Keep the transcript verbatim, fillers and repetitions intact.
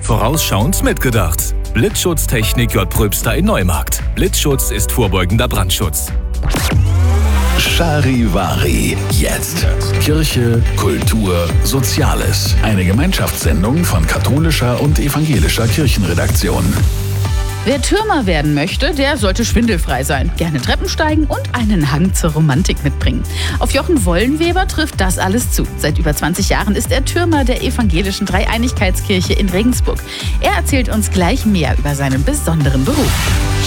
Vorausschauend mitgedacht. Blitzschutztechnik J. Pröbster in Neumarkt. Blitzschutz ist vorbeugender Brandschutz. Charivari. Jetzt. Kirche, Kultur, Soziales. Eine Gemeinschaftssendung von katholischer und evangelischer Kirchenredaktion. Wer Türmer werden möchte, der sollte schwindelfrei sein, gerne Treppen steigen und einen Hang zur Romantik mitbringen. Auf Jochen Wollenweber trifft das alles zu. Seit über zwanzig Jahren ist er Türmer der evangelischen Dreieinigkeitskirche in Regensburg. Er erzählt uns gleich mehr über seinen besonderen Beruf.